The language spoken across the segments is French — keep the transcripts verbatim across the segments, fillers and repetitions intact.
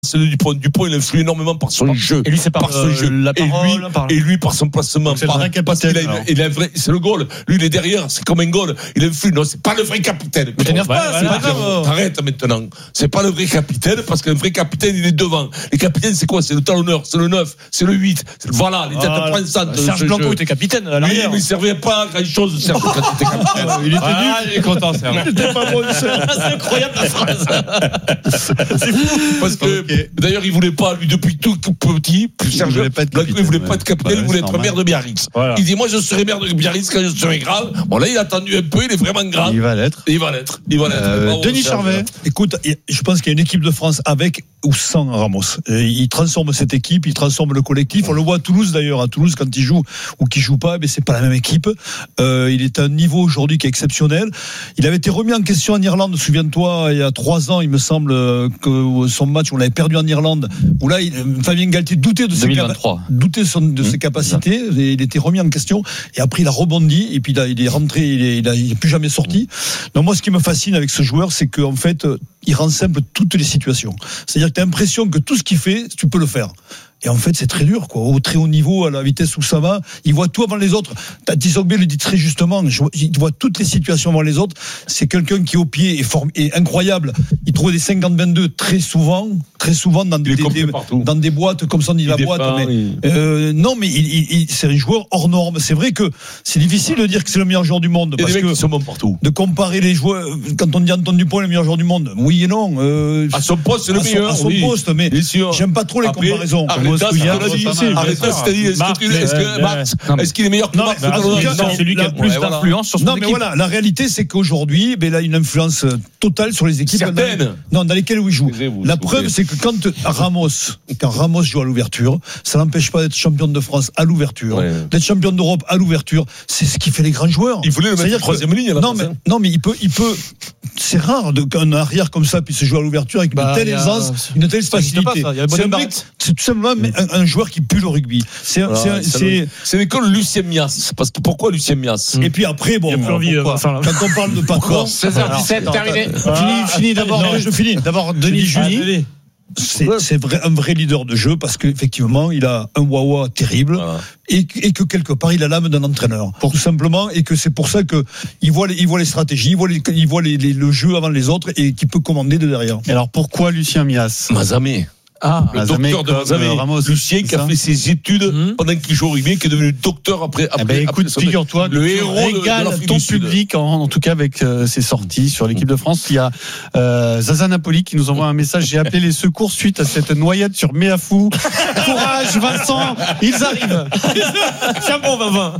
Dupont, Dupont, il influe énormément par son jeu. Et lui, c'est par, par son euh, jeu. la parole, et, lui, par... et lui, par son placement. C'est par, le vrai capitaine. Parce qu'il a, il a vrai, c'est le goal. Lui, il est derrière, c'est comme un goal. Il influe. Non, c'est pas le vrai capitaine. Mais t'énerve pas, ouais, c'est voilà, pas grave. T'arrêtes maintenant. C'est pas le vrai capitaine parce qu'un vrai capitaine, il est devant. Les capitaines, c'est quoi? C'est le talonneur, c'est le neuf, c'est le huit. C'est le, voilà, les têtes voilà. pensantes. Serge Blanco était capitaine à l'arrière. l'arrière. Oui, mais il servait pas à grand chose, Serge, quand il était capitaine. Il était ah, il est content, Serge. Il était pas bon, Serge. C'est incroyable la phrase. C'est fou. Parce que, okay. D'ailleurs, il voulait pas, lui, depuis tout petit, Serge, il voulait pas être capitaine. Il voulait pas être capitaine, il voulait être maire de Biarritz. Voilà. Il dit, moi, je serai maire de Biarritz quand je serai grave. Bon, là, il a attendu un peu, il est vraiment grave. Il va l'être. Il va l'être. Il va l'être. Euh, Denis Charvet. Écoute, je pense qu'il y a une équipe de France avec ou sans Ramos. Il transforme cette équipe, il transforme le collectif. On le voit à Toulouse d'ailleurs. À Toulouse, quand il joue ou qu'il joue pas, mais c'est pas la même équipe. Euh, il est à un niveau aujourd'hui qui est exceptionnel. Il avait été remis en question en Irlande. Souviens-toi, il y a trois ans, il me semble que son match, on l'avait perdu en Irlande. Où là, il, Fabien Galtier doutait de ses, capa- doutait son, de ses capacités. Et il était remis en question. Et après, il a rebondi. Et puis là, il est rentré. Il est, il a, il est plus jamais sorti. Donc moi, ce qui me fascine avec ce joueur, c'est qu'en fait, il rend simple toutes les situations. C'est-à-dire que tu as l'impression que tout ce qu'il fait, tu peux le faire. Et en fait, c'est très dur, quoi. Au très haut niveau, à la vitesse où ça va, il voit tout avant les autres. Tissogbe le dit très justement. Il voit toutes les situations avant les autres. C'est quelqu'un qui, au pied, est, form- est incroyable. Il trouve des cinquante vingt-deux très souvent, très souvent dans des, des, dans des boîtes, comme ça on dit la boîte. Mais, il... euh, non, mais il, il, il, c'est un joueur hors norme. C'est vrai que c'est difficile de dire que c'est le meilleur joueur du monde. Il y a parce des mecs que qui sont bons partout. De comparer les joueurs, quand on dit Antoine Dupont est le meilleur joueur du monde, oui et non. Euh, à son poste, c'est le à meilleur. Son, à son oui. poste, mais j'aime pas trop les Après, comparaisons. Arrête Est-ce qu'il est meilleur que non, Marc? Non, c'est lui qui a le plus ouais, d'influence sur son non, équipe. mais voilà, la réalité, c'est qu'aujourd'hui, ben, il a une influence totale sur les équipes. Certaines. Dans, non, dans lesquelles il joue. Vous, la preuve, c'est que quand Ramos, quand Ramos joue à l'ouverture, ça n'empêche pas d'être champion de France à l'ouverture, ouais. d'être champion d'Europe à l'ouverture. C'est ce qui fait les grands joueurs. Il voulait le mettre en troisième ligne. Non, mais, non, mais il peut, il peut, c'est rare qu'un arrière comme ça puisse jouer à l'ouverture avec bah, une telle aisance, une telle facilité. C'est, un, c'est tout simplement un, un joueur qui pue le rugby. C'est, voilà, c'est, c'est, c'est, c'est l'école Lucien Mias. Parce que pourquoi Lucien Mias? Et puis après, bon, il a plus envie, euh, enfin, quand on parle de patron, seize heures dix-sept, terminé. Fini, fini d'abord. Non, je finis. D'abord, Denis Juny. C'est, c'est vrai, un vrai leader de jeu parce qu'effectivement, il a un wawa terrible voilà. et, et que quelque part, il a l'âme d'un entraîneur. Pour, tout simplement, et que c'est pour ça que il voit les, il voit les stratégies, il voit, les, il voit les, les, le jeu avant les autres et qu'il peut commander de derrière. Et alors, pourquoi Lucien Mias? Mazamé. Ah, le docteur de Mazamé, Ramos, Lucien qui a fait ses études mmh. pendant qu'il joue au rugby, qui est devenu docteur après. après, eh ben, écoute, après figure-toi, le héros régale de, de ton public, en, en tout cas avec euh, ses sorties sur l'équipe de France. Il y a euh, Zaza Napoli qui nous envoie un message. J'ai appelé les secours suite à cette noyade sur Méafou. Courage, Vincent, ils arrivent. Tiens bon, Vincent.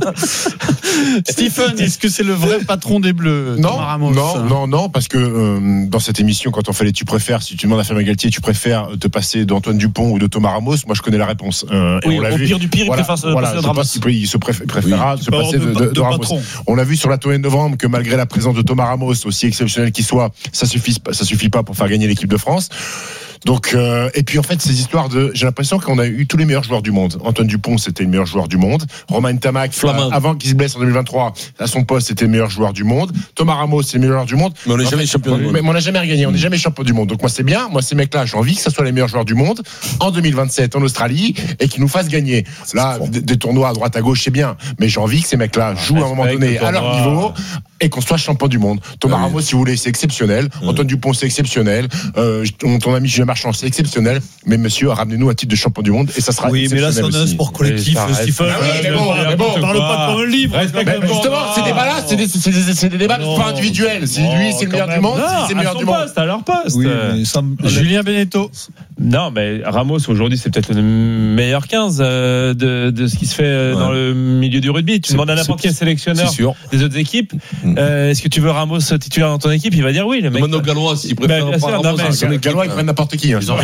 Stephen, est-ce que c'est le vrai patron des Bleus? Non, non, non, non, parce que euh, dans cette émission, quand on fait les tu préfères, si tu demandes à Fabien Galtier, tu préfères te passer d'Antoine Dupont ou de Thomas Ramos, moi je connais la réponse. Euh, oui, et on l'a au vu. pire du pire, voilà, il préfère voilà, se passer de Ramos. Il, il se préfère, préférera oui, se passer de, de, de, de Ramos. Patron. On l'a vu sur la tournée de novembre que malgré la présence de Thomas Ramos, aussi exceptionnel qu'il soit, ça suffit, ça suffit pas pour faire gagner l'équipe de France. Donc euh, et puis en fait ces histoires de, j'ai l'impression qu'on a eu tous les meilleurs joueurs du monde. Antoine Dupont c'était le meilleur joueur du monde. Romain Ntamak euh, avant qu'il se blesse en deux mille vingt-trois à son poste c'était le meilleur joueur du monde. Thomas Ramos c'est le meilleur joueur du monde. Mais on n'est jamais champion du monde. Mais on n'a jamais gagné. On n'est jamais champion du monde. Donc moi c'est bien. Moi ces mecs-là j'ai envie que ça soit les meilleurs joueurs du monde en deux mille vingt-sept en Australie et qu'ils nous fassent gagner. Là des, des tournois à droite à gauche c'est bien. Mais j'ai envie que ces mecs-là jouent à un moment donné à leur niveau et qu'on soit champion du monde. Thomas oui. Ramos si vous voulez c'est exceptionnel. Oui. Antoine Dupont c'est exceptionnel. Euh, ton, ton ami Julien Marchand c'est exceptionnel. Mais monsieur, ramenez-nous un titre de champion du monde et ça sera oui, mais là, c'est un aussi. sport collectif, Stephen. Ah oui, mais bon, mais bon, on parle pas comme un livre. Mais justement, ces débats-là, c'est des, c'est des, c'est des débats non, pas individuels. Si lui, c'est le meilleur du monde, si c'est le meilleur du monde. À leur poste. Oui, mais ça me... Julien Beneteau. Non, mais Ramos, aujourd'hui, c'est peut-être le meilleur quinze de, de ce qui se fait ouais. dans le milieu du rugby. Tu c'est, demandes à n'importe quel sélectionneur des autres équipes, mmh. euh, est-ce que tu veux Ramos titulaire dans ton équipe? Il va dire oui. Le mec. Demande aux Gallois s'ils préfèrent pas Ramos. Les Gallois, ils prennent n'importe qui. Ils ont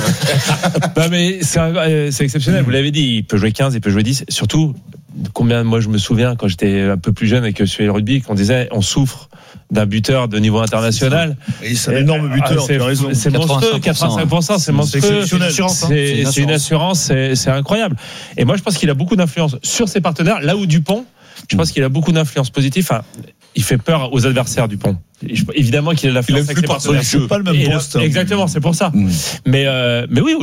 bah mais c'est, c'est exceptionnel. Vous l'avez dit, il peut jouer quinze, il peut jouer dix. Surtout, combien, moi je me souviens quand j'étais un peu plus jeune et que je suivais le rugby, qu'on disait on souffre d'un buteur de niveau international. Et c'est un énorme buteur, ah, c'est, tu as raison. C'est monstrueux, quatre-vingt-cinq pour cent, c'est monstrueux. C'est, c'est, une assurance, c'est, hein. c'est une assurance, c'est, c'est incroyable. Et moi je pense qu'il a beaucoup d'influence sur ses partenaires, là où Dupont, je pense qu'il a beaucoup d'influence positive. Enfin, il fait peur aux adversaires, Dupont. Évidemment qu'il a la force avec ses partenaires. C'est pas le même poste. Exactement, c'est pour ça. Mmh. Mais, euh, mais oui.